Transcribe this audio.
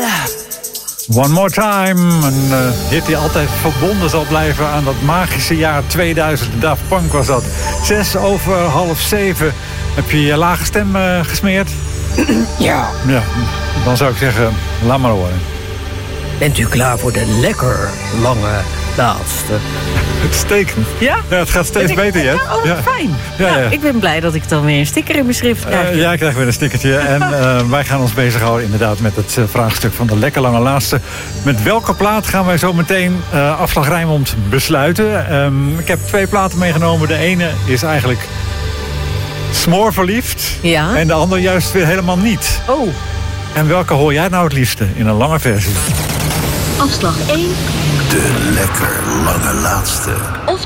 One More Time. Een hit die altijd verbonden zal blijven aan dat magische jaar 2000. Daft Punk was dat. 6:06. Heb je je lage stem gesmeerd? Ja. Ja, dan zou ik zeggen, laat maar horen. Bent u klaar voor de lekker lange laatste? Uitstekend. Ja? Ja, het gaat steeds beter, hè? Ja, fijn. Ja. Ik ben blij dat ik dan weer een sticker in mijn schrift krijg. Jij krijgt weer een stickertje. En wij gaan ons bezighouden inderdaad met het vraagstuk van de lekker lange laatste. Met welke plaat gaan wij zo meteen afslag Rijnmond besluiten? Ik heb 2 platen meegenomen. De ene is eigenlijk smoorverliefd. Ja. En de andere juist weer helemaal niet. Oh. En welke hoor jij nou het liefste in een lange versie? Afslag 1. De lekker lange laatste.